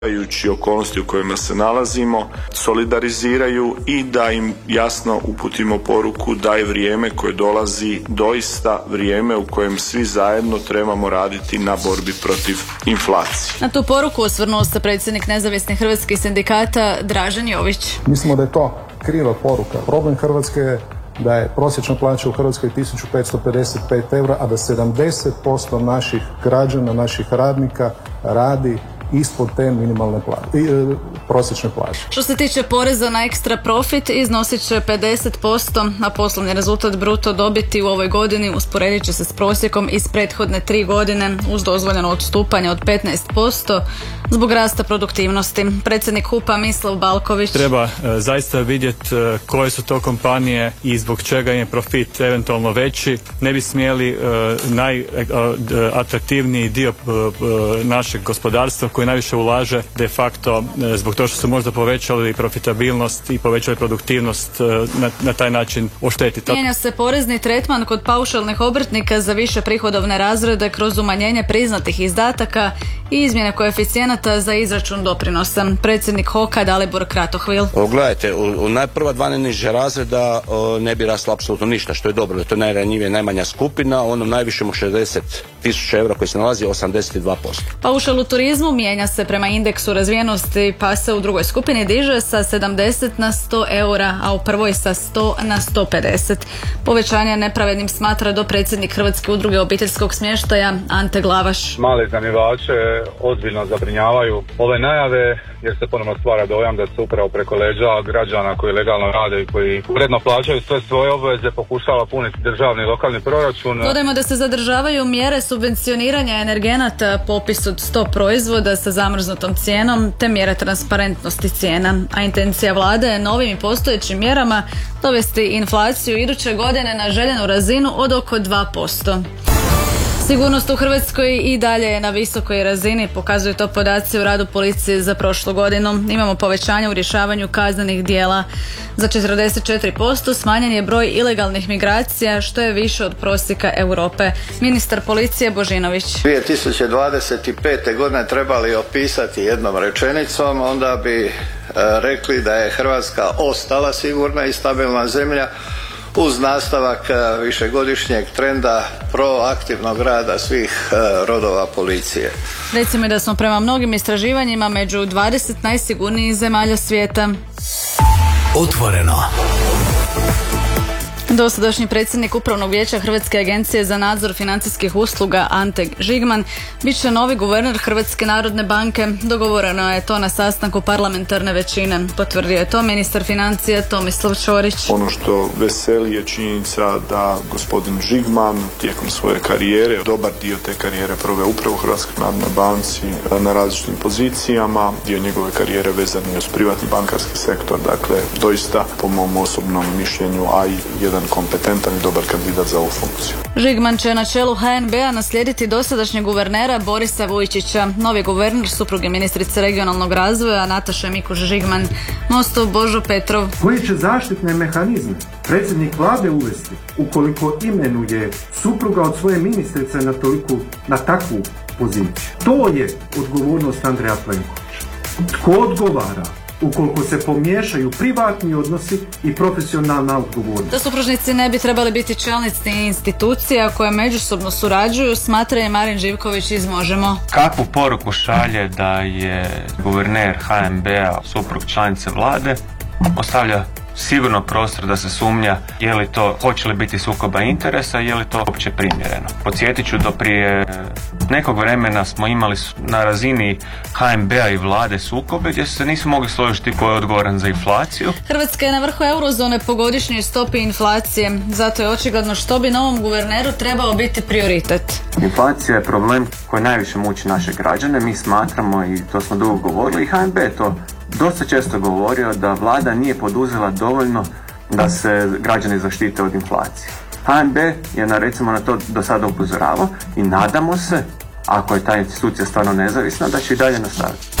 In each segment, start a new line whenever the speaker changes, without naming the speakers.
okolnosti u kojima se nalazimo, solidariziraju i da im jasno uputimo poruku da je vrijeme koje dolazi doista vrijeme u kojem svi zajedno trebamo raditi na borbi protiv inflacije.
Na tu poruku osvrnuo se predsjednik nezavisnih hrvatskih sindikata Dražen Jović.
Mislimo da je to kriva poruka. Problem Hrvatske je da je prosječna plaća u Hrvatskoj 1555 eura, a da 70% naših građana, naših radnika radi ispod te minimalne prosječne plaće.
Što se tiče poreza na ekstra profit, iznosit će 50%, a poslovni rezultat bruto dobiti u ovoj godini usporedit će se s prosjekom iz prethodne 3 godine uz dozvoljeno odstupanje od 15% zbog rasta produktivnosti. Predsjednik HUP-a Mislav Balković.
Treba zaista vidjeti koje su to kompanije i zbog čega im je profit eventualno veći. Ne bi smjeli najatraktivniji dio našeg gospodarstva koji najviše ulaže de facto zbog toga što su možda povećali profitabilnost i povećali produktivnost na taj način oštetiti.
Mijenja se porezni tretman kod paušalnih obrtnika za više prihodovne razrede kroz umanjenje priznatih izdataka i izmjene koeficijenata za izračun doprinosa. Predsjednik HOK-a Dalibor Kratohvil.
Gledajte, u najprva 2 najniža razreda ne bi raslo apsolutno ništa, što je dobro, da to je najranjivija, najmanja skupina, onom najvišem u 60.000 eura koji se nalazi 82%.
Paušal u turizmu mijenja se prema indeksu razvijenosti, pa se u drugoj skupini diže sa 70 na 100 eura, a u prvoj sa 100 na 150. Povećanje nepravednim smatra dopredsjednik Hrvatske udruge obiteljskog smještaja Ante Glavaš.
Male iznajmljivače ozbiljno zabrinjavaju ove najave jer se ponovno stvara dojam da se upravo preko leđa građana koji legalno rade i koji uredno plaćaju sve svoje obveze pokušava puniti državni i lokalni proračun.
Dodajmo da se zadržavaju mjere subvencioniranja energenata, popis od 100 proizvoda sa zamrznutom cijenom te mjere transparentnosti cijena, a intencija vlade je novim i postojećim mjerama dovesti inflaciju iduće godine na željenu razinu od oko 2%. Sigurnost u Hrvatskoj i dalje je na visokoj razini, pokazuju to podaci u radu policije za prošlu godinu. Imamo povećanje u rješavanju kaznenih djela. Za 44% smanjen je broj ilegalnih migracija, što je više od prosjeka Europe. Ministar policije Božinović.
2025. godine trebali opisati jednom rečenicom, onda bi rekli da je Hrvatska ostala sigurna i stabilna zemlja uz nastavak višegodišnjeg trenda proaktivnog rada svih rodova policije.
Recimo da smo prema mnogim istraživanjima među 20 najsigurnijih zemalja svijeta.
Otvoreno.
Dosadašnji predsjednik Upravnog vijeća Hrvatske agencije za nadzor financijskih usluga Ante Žigman bit će novi guverner Hrvatske narodne banke. Dogovoreno je to na sastanku parlamentarne većine. Potvrdio je to ministar financija Tomislav Ćorić.
Ono što veseli je činjenica da gospodin Žigman tijekom svoje karijere, dobar dio te karijere proveo upravo u Hrvatskoj narodnoj banci na različitim pozicijama. Dio njegove karijere vezan je uz privatni bankarski sektor. Dakle, doista po mom osobnom mišljenju, a i jedan kompetentan i dobar kandidat za ovu funkciju.
Žigman će na čelu HNB-a naslijediti dosadašnjeg guvernera Borisa Vujčića. Novi guverner supruge ministrice regionalnog razvoja Nataše Mikuš Žigman. Mostov Božo Petrov.
Koji će zaštitne mehanizme predsjednik vlade uvesti ukoliko imenuje supruga od svoje ministrice na takvu poziciju? To je odgovornost Andreja Plenkovića. Tko odgovara ukoliko se pomiješaju privatni odnosi i profesionalna odgovornost?
Da supružnici ne bi trebali biti čelnici institucija koje međusobno surađuju, smatra je Marin Živković iz Možemo.
Kakvu poruku šalje da je guverner HNB-a suprug članice vlade? Ostavlja sigurno prostor da se sumnja je li to, hoće li biti sukoba interesa, je li to uopće primjereno. Podsjetit ću, do prije nekog vremena smo imali na razini HNB-a i vlade sukobe gdje se nisu mogli složiti ko je odgovoran za inflaciju.
Hrvatska je na vrhu eurozone po godišnjoj stopi inflacije, zato je očigledno što bi novom guverneru trebao biti prioritet.
Inflacija je problem koji najviše muči naše građane, mi smatramo i to smo dugo govorili i HNB je to dosta često govorio da vlada nije poduzela dovoljno da se građani zaštite od inflacije. HNB je recimo na to do sada upozoravao i nadamo se, ako je ta institucija stvarno nezavisna, da će i dalje nastaviti.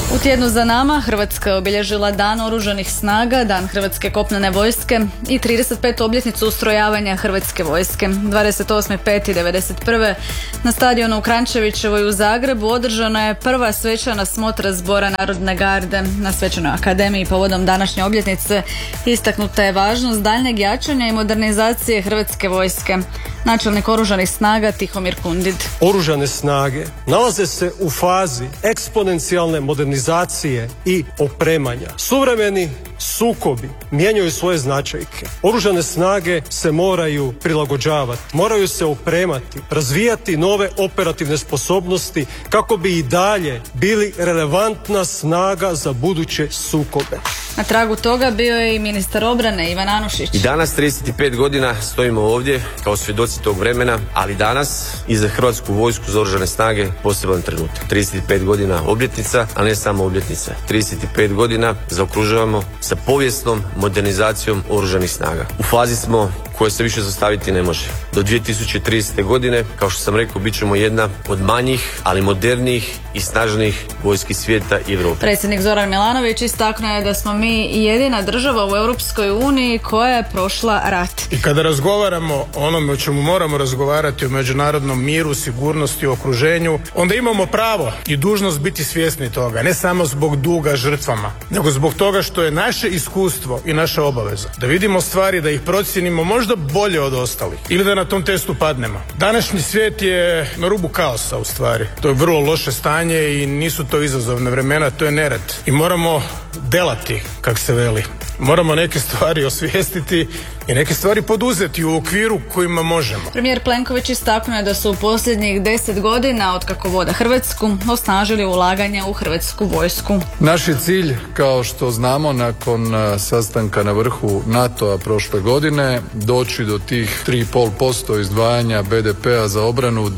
U tjednu za nama Hrvatska je obilježila Dan oružanih snaga, Dan Hrvatske kopnene vojske i 35. obljetnicu ustrojavanja Hrvatske vojske. 28.5.1991. na stadionu u Kranjčevićevoj u Zagrebu održana je prva svečana smotra Zbora Narodne garde. Na Svečanoj akademiji povodom današnje obljetnice istaknuta je važnost daljnjeg jačanja i modernizacije Hrvatske vojske. Načelnik oružanih snaga Tihomir Kundid.
Oružane snage nalaze se u fazi eksponencijalne modernizacije i opremanja. Suvremeni sukobi mijenjaju svoje značajke. Oružane snage se moraju prilagođavati, moraju se opremati, razvijati nove operativne sposobnosti kako bi i dalje bili relevantna snaga za buduće sukobe.
Na tragu toga bio je i ministar obrane Ivan Anušić.
I danas 35 godina stojimo ovdje kao svjedoci tog vremena, ali danas i za Hrvatsku vojsku, za oružane snage poseban trenutak. 35 godina obljetnica, a ne samo obljetnica. 35 godina zaokružujemo sa povijesnom modernizacijom oružanih snaga. U fazi smo koje se više zastaviti ne može. Do 2030. godine, kao što sam rekao, bit ćemo jedna od manjih, ali modernijih i snažnijih vojski svijeta i Europe.
Predsjednik Zoran Milanović istaknuo je da smo mi jedina država u Europskoj uniji koja je prošla rat.
I kada razgovaramo o onome o čemu moramo razgovarati, o međunarodnom miru, sigurnosti, okruženju, onda imamo pravo i dužnost biti svjesni toga, ne samo zbog duga žrtvama, nego zbog toga što je naše iskustvo i naša obaveza da vidimo stvari, da ih procijenimo možda bolje od ostalih ili da na tom testu padnemo. Današnji svijet je na rubu kaosa u stvari. To je vrlo loše stanje i nisu to izazovne vremena, to je nered. I moramo delati, kak se veli. Moramo neke stvari osvijestiti i neke stvari poduzeti u okviru kojima možemo.
Premijer Plenković istaknuo je da su u posljednjih 10 godina od kako vode Hrvatsku osnažili ulaganja u Hrvatsku vojsku.
Naš je cilj, kao što znamo, nakon sastanka na vrhu NATO-a prošle godine, doći do tih 3,5% izdvajanja BDP-a za obranu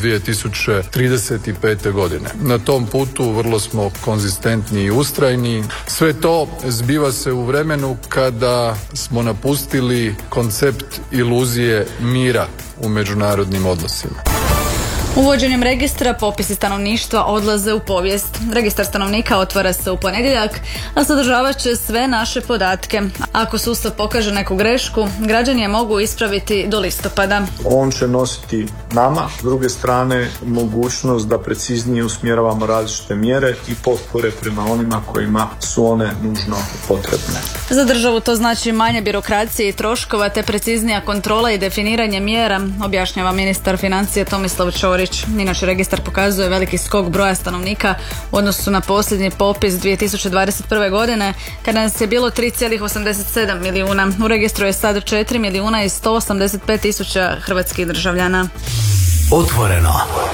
2035. godine. Na tom putu vrlo smo konzistentni i ustrajni. Sve to zbiva se u vremenu kada smo napustili koncept iluzije mira u međunarodnim odnosima.
Uvođenjem registra popisi stanovništva odlaze u povijest. Registar stanovnika otvara se u ponedjeljak, a sadržavat će sve naše podatke. Ako sustav pokaže neku grešku, građani je mogu ispraviti do listopada.
On će nositi nama, s druge strane, mogućnost da preciznije usmjeravamo različite mjere i potpore prema onima kojima su one nužno potrebne.
Za državu to znači manje birokracije i troškova te preciznija kontrola i definiranje mjera, objašnjava ministar financija Tomislav Ćorić. Inače, registar pokazuje veliki skok broja stanovnika u odnosu na posljednji popis 2021. godine, kada nas je bilo 3,87 milijuna. U registru je sad 4 milijuna i 185 tisuća hrvatskih državljana.
Otvoreno.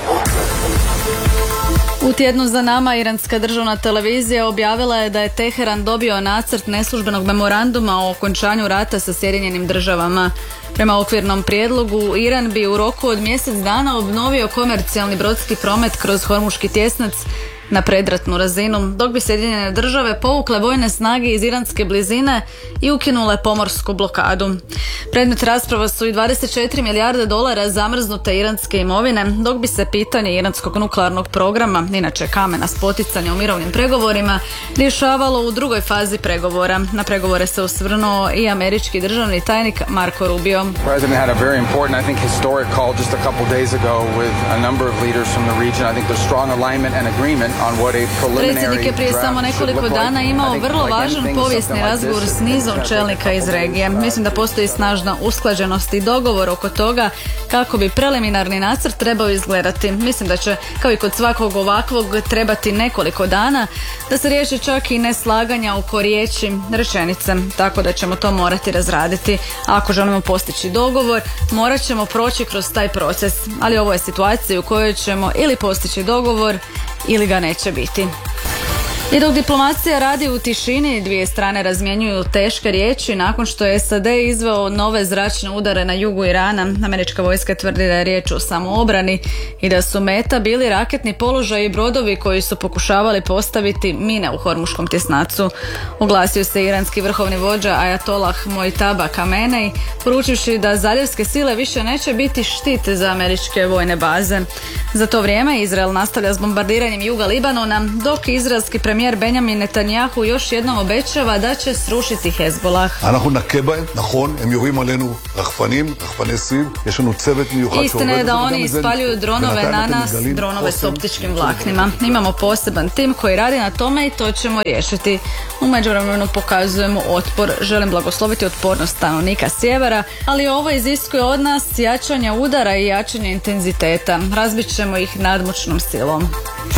U tjednu za nama iranska državna televizija objavila je da je Teheran dobio nacrt neslužbenog memoranduma o okončanju rata sa Sjedinjenim državama. Prema okvirnom prijedlogu, Iran bi u roku od mjesec dana obnovio komercijalni brodski promet kroz Hormuški tjesnac na predratnu razinu, dok bi Sjedinjene države povukle vojne snage iz iranske blizine i ukinule pomorsku blokadu. Predmet rasprava su i 24 milijarde dolara zamrznute iranske imovine, dok bi se pitanje iranskog nuklearnog programa, inače kamena spoticanja u mirovnim pregovorima, rješavalo u drugoj fazi pregovora. Na pregovore se osvrnuo i američki državni tajnik Marco Rubio.
President had a very important, I think, historic call just a couple days ago with a number of leaders from the region. I think there's strong alignment and agreement.
Predsjednik je prije samo nekoliko dana imao vrlo važan povijesni razgovor s nizom čelnika iz regije. Mislim da postoji snažna usklađenost i dogovor oko toga kako bi preliminarni nacrt trebao izgledati. Mislim da će, kao i kod svakog ovakvog, trebati nekoliko dana da se riješi čak i neslaganja oko riječi, rečenice, tako da ćemo to morati razraditi. A ako želimo postići dogovor, morat ćemo proći kroz taj proces. Ali ovo je situacija u kojoj ćemo ili postići dogovor ili ga neće biti. I dok diplomacija radi u tišini, dvije strane razmjenjuju teške riječi nakon što je SAD izveo nove zračne udare na jugu Irana. Američka vojska tvrdi da je riječ o samoobrani i da su meta bili raketni položaji i brodovi koji su pokušavali postaviti mine u Hormuškom tjesnacu. Oglasio se iranski vrhovni vođa Ajatolah Mojtaba Khamenei, poručivši da zaljevske sile više neće biti štit za američke vojne baze. Za to vrijeme Izrael nastavlja s bombardiranjem juga Libanona, dok izraelski premijer premijer Benjamin Netanjahu još jednom obećava da će srušiti Hezbollah. Istina je da oni ispaljuju dronove na nas, dronove s optičkim vlaknima. Imamo poseban tim koji radi na tome i to ćemo riješiti. U međuvremenu pokazujemo otpor. Želim blagosloviti otpornost stanovnika sjevera, ali ovo iziskuje od nas jačanje udara i jačanje intenziteta. Razbit ćemo ih nadmoćnom silom.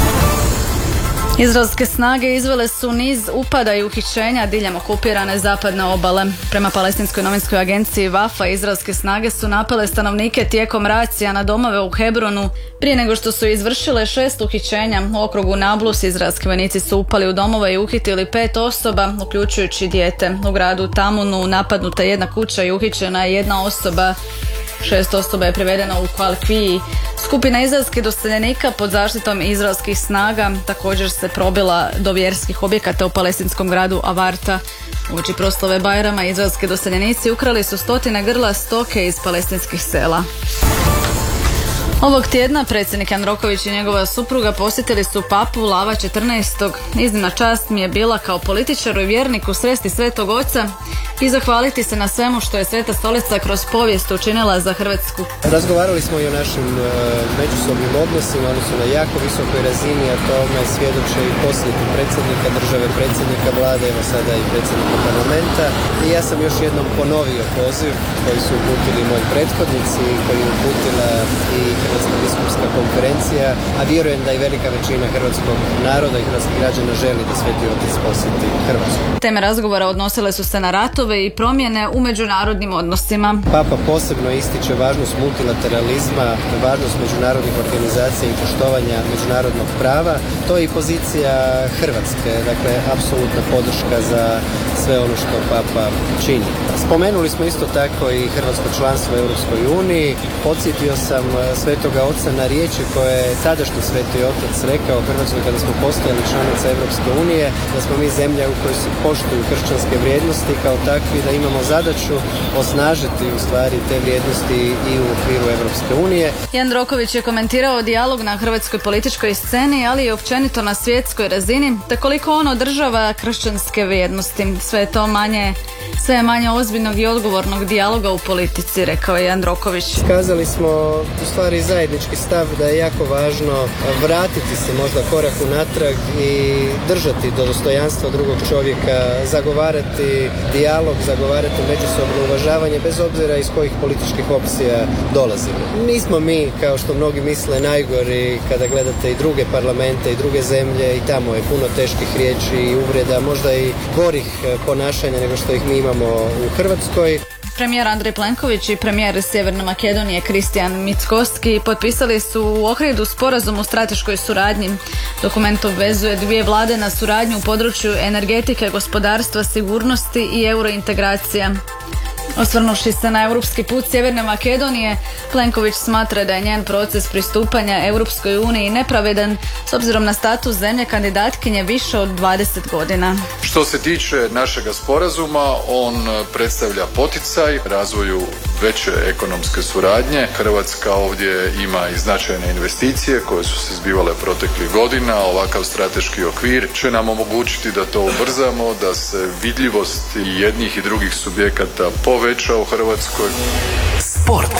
Izraelske snage izvele su niz upada i uhićenja diljem okupirane zapadne obale. Prema palestinskoj novinskoj agenciji Wafa, izraelske snage su napale stanovnike tijekom racija na domove u Hebronu. Prije nego što su izvršile 6 uhićenja u okrugu Nablus, izraelski vojnici su upali u domove i uhitili 5 osoba, uključujući dijete. U gradu Tamunu napadnuta jedna kuća i uhićena je jedna osoba. 6 osoba je privedeno u Kalkviji. Skupina izraelskih doseljenika pod zaštitom izraelskih snaga također se probila do vjerskih objekata u palestinskom gradu Avarta. Uoči proslave Bajrama izraelski doseljenici ukrali su 100 grla stoke iz palestinskih sela. Ovog tjedna predsjednik Jandroković i njegova supruga posjetili su papu Lava XIV. Iznimna čast mi je bila kao političaru i vjerniku sresti Svetog Oca i zahvaliti se na svemu što je Sveta Stolica kroz povijest učinila za Hrvatsku.
Razgovarali smo i o našim međusobnim odnosima, oni su na jako visokoj razini, a tome svjedoče i posjeti predsjednika države, predsjednika vlade, evo sada i predsjednika parlamenta. I ja sam još jednom ponovio poziv koji su uputili moji prethodnici, koji je uputila i Hrvatska biskupska konferencija, a vjerujem da i velika većina hrvatskog naroda i hrvatskih građana želi da Sveti Otac posjeti Hrvatsku.
Teme razgovora odnosile su se na ratove i promjene u međunarodnim odnosima.
Papa posebno ističe važnost multilateralizma, važnost međunarodnih organizacija i poštovanja međunarodnog prava. To je i pozicija Hrvatske, dakle apsolutna podrška za sve ono što Papa čini. Spomenuli smo isto tako i hrvatsko članstvo u Europskoj uniji. Podsjetio sam Svetoga Oca na riječi koje je tadašnji Sveti Otac rekao Hrvatskoj kada smo postajali članica Europske unije, da smo mi zemlja u kojoj se poštuju kršćanske vrijednosti, kao takvi da imamo zadaću osnažiti u stvari te vrijednosti i u okviru Europske unije.
Jandroković je komentirao dijalog na hrvatskoj političkoj sceni, ali i općenito na svjetskoj razini, te koliko on održava kršćanske vrijednosti. Sve je manje ozbiljnog i odgovornog dijaloga u politici, rekao je Jandroković.
Kazali smo u stvari zajednički stav da je jako važno vratiti se možda korak unatrag i držati do dostojanstva drugog čovjeka, zagovarati dijalog, zagovarati međusobno uvažavanje bez obzira iz kojih političkih opcija dolazimo. Nismo mi, kao što mnogi misle, najgori kada gledate i druge parlamente i druge zemlje, i tamo je puno teških riječi i uvreda, možda i gorih ponašanja nego što ih mi imamo u Hrvatskoj.
Premijer Andrej Plenković i premijer Sjeverne Makedonije Kristijan Mickoski potpisali su u Ohridu sporazum o strateškoj suradnji. Dokument obvezuje dvije vlade na suradnju u području energetike, gospodarstva, sigurnosti i eurointegracija. Osvrnuvši se na europski put Sjeverne Makedonije, Plenković smatra da je njen proces pristupanja Europskoj uniji nepravedan s obzirom na status zemlje kandidatkinje više od 20 godina.
Što se tiče našega sporazuma, on predstavlja poticaj razvoju veće ekonomske suradnje. Hrvatska ovdje ima i značajne investicije koje su se zbivale proteklih godina. Ovakav strateški okvir će nam omogućiti da to ubrzamo, da se vidljivost i jednih i drugih subjekata poveća u Hrvatskoj.
Sport.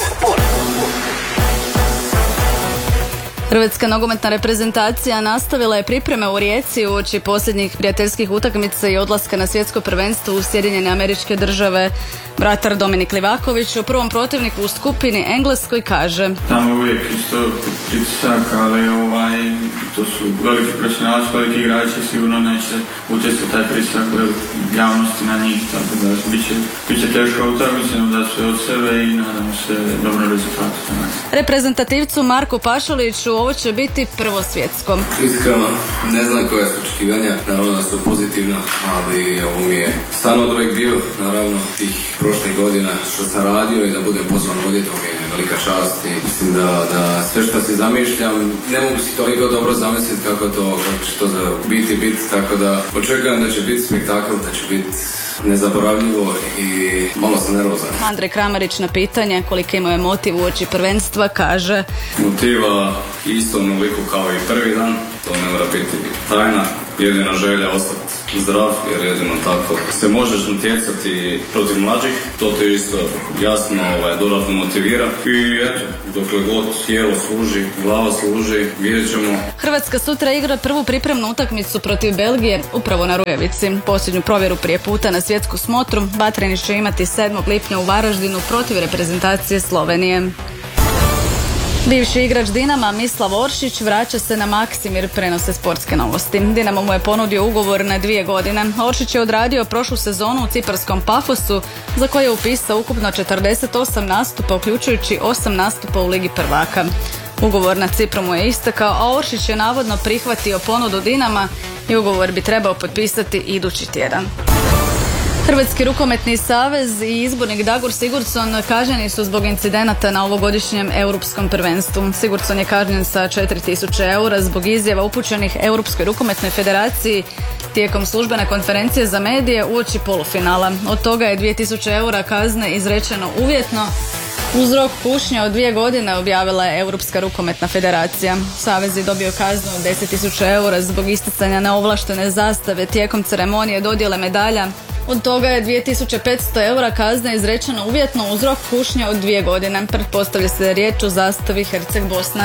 Hrvatska nogometna reprezentacija nastavila je pripreme u Rijeci uoči posljednjih prijateljskih utakmica i odlaska na svjetsko prvenstvo u Sjedinjene Američke Države. Vratar Dominik Livaković o prvom protivniku u skupini Engleskoj kaže:
Tamo je uvijek isto pritisak, ali to su veliki profesionalci, veliki igrači, sigurno neće utjecati taj pritisak javnosti na njih, tako da bit će teška utakmica, da sve od sebe i nadamo se dobro rezultatu.
Reprezentativcu Marku Pašaliću ovo će biti prvo svjetsko.
Iskreno, ne znam koja su očekivanja, naravno da su pozitivna, ali ovo mi je stvarno od uvijek bio, naravno, tih prošlih godina što sam radio i da budem pozvan ovdje, to mi je velika čast i mislim da sve što si zamišljam, ne mogu si toliko dobro zamisliti kako će to biti, tako da očekujem da će biti spektakl, da će biti nezaboravljivo i malo sam nervozan.
Andrej Kramarić na pitanje koliko ima motiv uoči prvenstva kaže:
Motiva isto onoliko kao i prvi dan, to ne mora biti tajna. jedina želja ostati zdrav, jer jedino tako se možeš natjecati protiv mlađih. To te isto jasno dodatno motivira i eto, dokle god tijelo služi, glava služi, vidjet ćemo.
Hrvatska sutra igra prvu pripremnu utakmicu protiv Belgije upravo na Rujevici. Posljednju provjeru prije puta na svjetsku smotru vatreni će imati 7. lipnja u Varaždinu protiv reprezentacije Slovenije. Bivši igrač Dinama Mislav Oršić vraća se na Maksimir, prenose Sportske novosti. Dinamo mu je ponudio ugovor na 2 godine. Oršić je odradio prošlu sezonu u ciparskom Pafosu, za koje je upisao ukupno 48 nastupa, uključujući 8 nastupa u Ligi prvaka. Ugovor na Cipru mu je istekao, a Oršić je navodno prihvatio ponudu Dinama i ugovor bi trebao potpisati idući tjedan. Hrvatski rukometni savez i izbornik Dagur Sigurdsson kažnjeni su zbog incidenata na ovogodišnjem europskom prvenstvu. Sigurdsson je kažnjen sa 4.000 eura zbog izjava upućenih Europskoj rukometnoj federaciji tijekom službene konferencije za medije uoči polufinala. Od toga je 2.000 eura kazne izrečeno uvjetno. Uz rok kušnje od 2 godine objavila je Europska rukometna federacija. Savez je dobio kaznu od 10.000 eura zbog isticanja neovlaštene zastave tijekom ceremonije dodjele medalja. Od toga je 2.500 eura kazne izrečeno uvjetno uz rok kušnje od 2 godine. Pretpostavlja se da je riječ o zastavi Herceg-Bosna.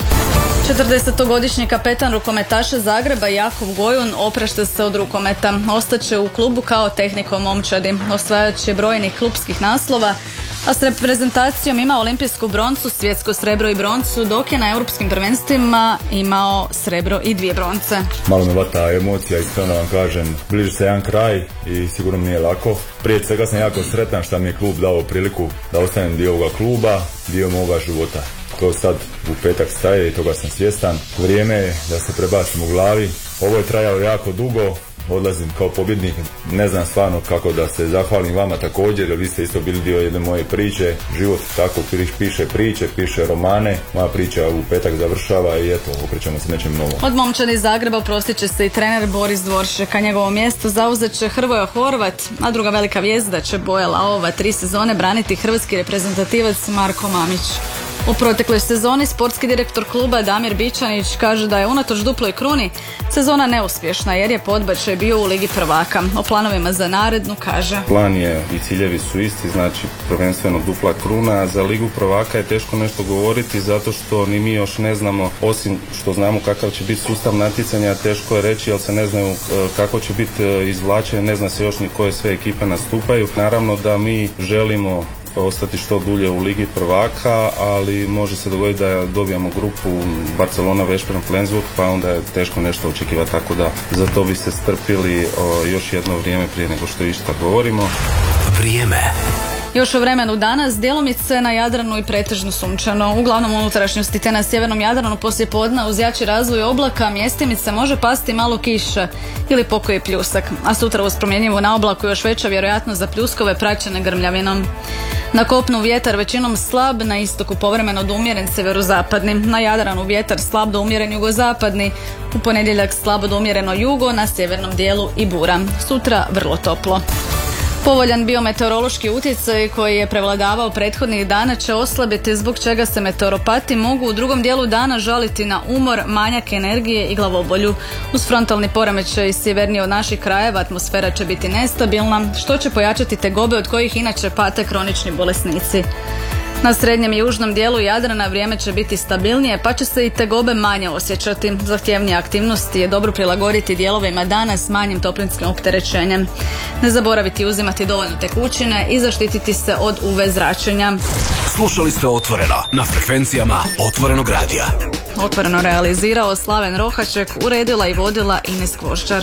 40-godišnji kapetan rukometaša Zagreba Jakov Gojun oprašta se od rukometa. Ostaće u klubu kao tehnikom momčadi. Osvajat će brojnih klupskih naslova, a s reprezentacijom ima olimpijsku broncu, svjetsko srebro i broncu, dok je na europskim prvenstvima imao srebro i 2 bronce.
Malo me vata emocija, iskreno vam kažem, bliži se jedan kraj i sigurno mi nije lako. Prije svega sam jako sretan što mi je klub dao priliku da ostanem dio ovoga kluba, dio moga života. To sad u petak staje i toga sam svjestan. Vrijeme je da se prebacim u glavi. Ovo je trajalo jako dugo. Odlazim kao pobjednik, ne znam stvarno kako da se zahvalim vama također, jer vi ste isto bili dio jedne moje priče. Život tako piše priče, piše romane, moja priča u petak završava i eto, okrećemo se nečem novom.
Od momčadi Zagreba oprostit će se i trener Boris Dvoršek, a njegovo mjesto zauzet će Hrvoje Horvat, a druga velika vijest da će Boja Laova 3 sezone braniti hrvatski reprezentativac Marko Mamić. U protekloj sezoni sportski direktor kluba Damir Bičanić kaže da je unatoč duploj kruni sezona neuspješna jer je podbačaj bio u Ligi prvaka. O planovima za narednu kaže:
Plan je i ciljevi su isti, znači prvenstveno dupla kruna. Za Ligu prvaka je teško nešto govoriti zato što ni mi još ne znamo, osim što znamo kakav će biti sustav natjecanja, teško je reći jer se ne znaju kako će biti izvlačenje, ne zna se još ni koje sve ekipe nastupaju. Naravno da mi želimo ostati što dulje u Ligi prvaka, ali može se dogoditi da dobijamo grupu Barcelona, Veszprem, Flensburg, pa onda je teško nešto očekivati, tako da za to bi se strpili još jedno vrijeme prije nego što išta govorimo.
Vrijeme.
Još o vremenu danas, djelomice na Jadranu i pretežno sunčano. Uglavnom unutrašnjosti te na sjevernom Jadranu poslijepodne uz jači razvoj oblaka mjestimice može pasti malo kiša ili pokoji pljusak, a sutra uz promjenjivo na oblaku još veća vjerojatnost za pljuskove praćene grmljavinom. Na kopnu vjetar većinom slab, na istoku povremeno do umjeren sjeverozapadni, na Jadranu vjetar slab do umjeren jugozapadni, u ponedjeljak slabo do umjereno jugo, na sjevernom dijelu i bura. Sutra vrlo toplo. Povoljan biometeorološki utjecaj koji je prevladavao prethodnih dana će oslabiti, zbog čega se meteoropati mogu u drugom dijelu dana žaliti na umor, manjak energije i glavobolju. Uz frontalni poremećaj sjevernije od naših krajeva atmosfera će biti nestabilna, što će pojačati tegobe od kojih inače pate kronični bolesnici. Na srednjem i južnom dijelu Jadrana vrijeme će biti stabilnije, pa će se i tegobe manje osjećati. Zahtjevnije aktivnosti je dobro prilagoditi dijelovima dana s manjim toplinskim opterećenjem. Ne zaboraviti uzimati dovoljno tekućine i zaštititi se od UV zračenja.
Slušali ste Otvoreno na frekvencijama Otvorenog radija.
Otvoreno realizirao Slaven Rohaček, uredila i vodila Ines Kvoščar.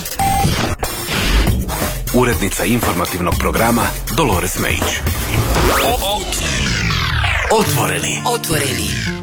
Urednica informativnog programa Dolores Mejić. Otvoreni.